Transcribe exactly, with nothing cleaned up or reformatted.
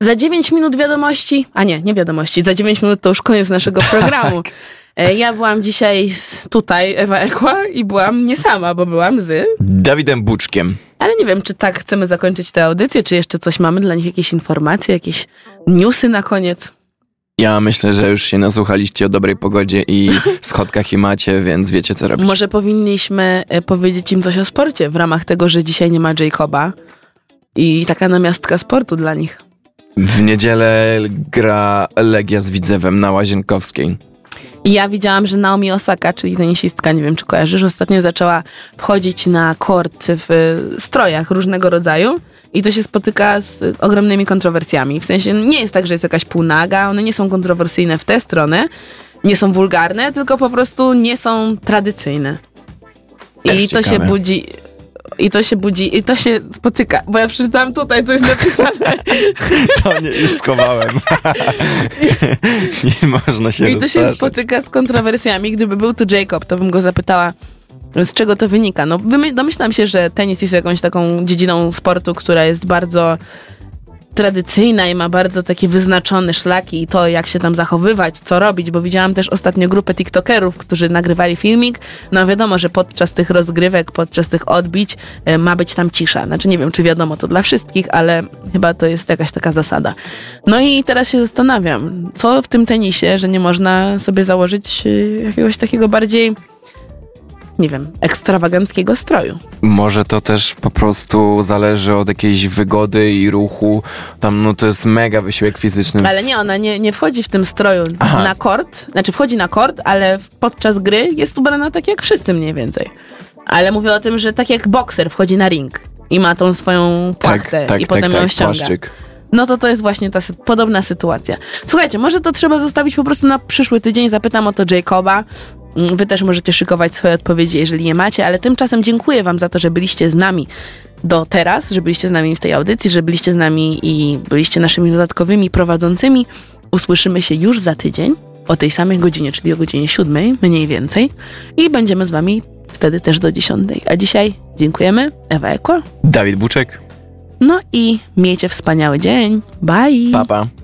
Za dziewięć minut wiadomości, a nie, nie wiadomości, za dziewięć minut to już koniec naszego programu. Ja byłam dzisiaj tutaj, Ewa Ekła, i byłam nie sama, bo byłam z... Dawidem Buczkiem. Ale nie wiem, czy tak chcemy zakończyć tę audycję, czy jeszcze coś mamy dla nich, jakieś informacje, jakieś newsy na koniec. Ja myślę, że już się nasłuchaliście o dobrej pogodzie i schodkach i macie, więc wiecie, co robić. Może powinniśmy powiedzieć im coś o sporcie w ramach tego, że dzisiaj nie ma Jacoba i taka namiastka sportu dla nich. W niedzielę gra Legia z Widzewem na Łazienkowskiej. I ja widziałam, że Naomi Osaka, czyli tenisistka, nie wiem czy kojarzysz, ostatnio zaczęła wchodzić na kort w strojach różnego rodzaju i to się spotyka z ogromnymi kontrowersjami. W sensie nie jest tak, że jest jakaś półnaga, one nie są kontrowersyjne w tę stronę, nie są wulgarne, tylko po prostu nie są tradycyjne. I to się budzi... I to się budzi, i to się spotyka, bo ja przeczytałam tutaj, co jest napisane. To nie, już schowałem. Nie można się I to się spotyka z kontrowersjami. Gdyby był tu Jacob, to bym go zapytała, z czego to wynika. No, domyślam się, że tenis jest jakąś taką dziedziną sportu, która jest bardzo tradycyjna i ma bardzo takie wyznaczone szlaki i to, jak się tam zachowywać, co robić, bo widziałam też ostatnio grupę tiktokerów, którzy nagrywali filmik. No wiadomo, że podczas tych rozgrywek, podczas tych odbić e, ma być tam cisza. Znaczy nie wiem, czy wiadomo to dla wszystkich, ale chyba to jest jakaś taka zasada. No i teraz się zastanawiam, co w tym tenisie, że nie można sobie założyć e, jakiegoś takiego bardziej, nie wiem, ekstrawaganckiego stroju. Może to też po prostu zależy od jakiejś wygody i ruchu. Tam no to jest mega wysiłek fizyczny. Ale nie, ona nie, nie wchodzi w tym stroju Aha. na kort. Znaczy wchodzi na kort, ale podczas gry jest ubrana tak jak wszyscy mniej więcej. Ale mówię o tym, że tak jak bokser wchodzi na ring i ma tą swoją płachtę tak, tak, i potem tak, ją tak, ściąga. Płaszczyk. No to to jest właśnie ta sy- podobna sytuacja. Słuchajcie, może to trzeba zostawić po prostu na przyszły tydzień. Zapytam o to Jacoba. Wy też możecie szykować swoje odpowiedzi, jeżeli je macie, ale tymczasem dziękuję wam za to, że byliście z nami do teraz, że byliście z nami w tej audycji, że byliście z nami i byliście naszymi dodatkowymi prowadzącymi. Usłyszymy się już za tydzień o tej samej godzinie, czyli o godzinie siódmej, mniej więcej. I będziemy z wami wtedy też do dziesiątej. A dzisiaj dziękujemy. Ewa Ekła. Dawid Buczek. No i miejcie wspaniały dzień. Bye. Pa, pa.